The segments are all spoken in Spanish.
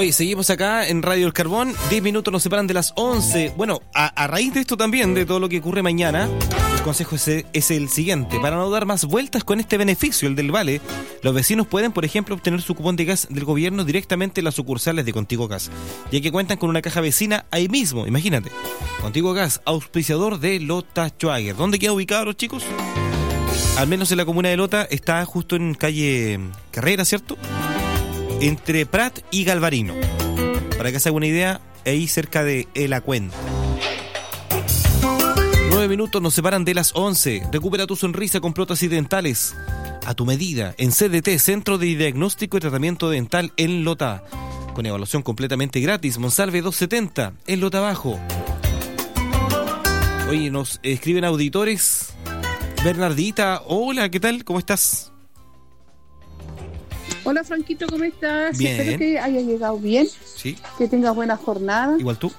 Oye, seguimos acá en Radio El Carbón. 10 minutos nos separan de las 11. Bueno, a raíz de esto también, de todo lo que ocurre mañana, el consejo es el siguiente. Para no dar más vueltas con este beneficio, el del vale, los vecinos pueden, por ejemplo, obtener su cupón de gas del gobierno directamente en las sucursales de Contigo Gas, ya que cuentan con una caja vecina ahí mismo, imagínate. Contigo Gas, auspiciador de Lota Schwager. ¿Dónde queda ubicado, los chicos? Al menos en la comuna de Lota, está justo en calle Carrera, ¿cierto? Entre Prat y Galvarino. Para que se haga una idea, ahí cerca de La Cuenta. 9 minutos nos separan de las 11. Recupera tu sonrisa con prótesis dentales a tu medida en CDT, Centro de Diagnóstico y Tratamiento Dental en Lota. Con evaluación completamente gratis. Monsalve 270 en Lota Bajo. Oye, nos escriben auditores. Bernardita, hola, ¿qué tal? ¿Cómo estás? Hola Franquito, ¿cómo estás? Bien. Espero que hayas llegado bien, Sí, que tengas buena jornada. igual tú.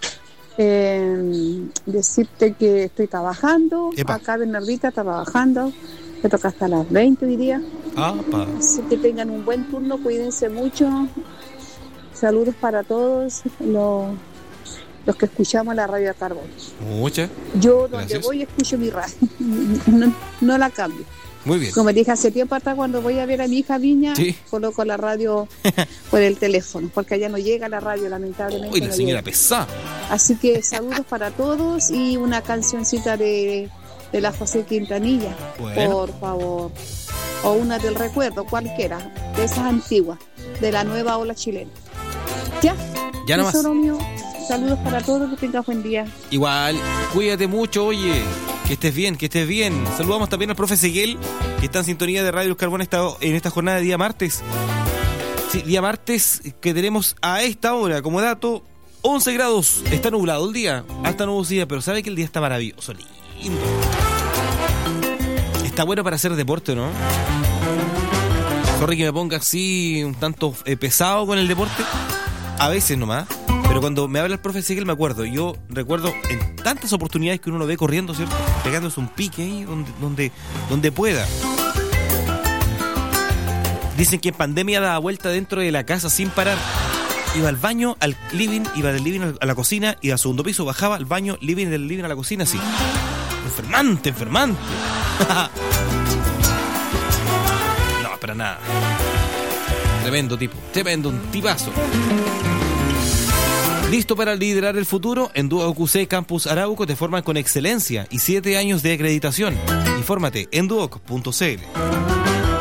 Decirte que estoy trabajando, Epa. acá Bernardita está trabajando, me toca hasta las 20 hoy día. Apa. Así que tengan un buen turno, cuídense mucho. Saludos para todos los que escuchamos la radio de Carbón. Muchas. Yo donde Gracias. voy escucho mi radio, no la cambio. Muy bien. Como dije hace tiempo atrás, cuando voy a ver a mi hija Viña, Sí. coloco la radio por el teléfono, porque allá no llega la radio, lamentablemente. Uy, la no señora llega. pesada. Así que saludos para todos y una cancioncita de la José Quintanilla, Bueno. por favor. O una del recuerdo, cualquiera, de esas antiguas, de la nueva ola chilena. Ya nomás. Tesoro mío, saludos para todos, que tengas buen día. Igual, cuídate mucho, oye. Que estés bien, que estés bien. Saludamos también al profe Seguel, que está en sintonía de Radio El Carbón en esta jornada de día martes. Sí, día martes que tenemos a esta hora, como dato, 11 grados. Está nublado el día, hasta nubosidad, pero sabe que el día está maravilloso, lindo. Está bueno para hacer deporte, ¿no? Sorry que me ponga así un tanto pesado con el deporte. A veces nomás. Pero cuando me habla el profe Seguel me acuerdo. Yo recuerdo en tantas oportunidades que uno lo ve corriendo, ¿cierto? Pegándose un pique ahí donde pueda. Dicen que en pandemia daba vuelta dentro de la casa sin parar. Iba al baño, al living, iba del living a la cocina, iba al segundo piso, bajaba al baño, living, del living a la cocina, así. Enfermante. No, para nada. Tremendo tipo, un tipazo. ¿Listo para liderar el futuro? En Duoc UC Campus Arauco te forman con excelencia y 7 años de acreditación. Infórmate en duoc.cl.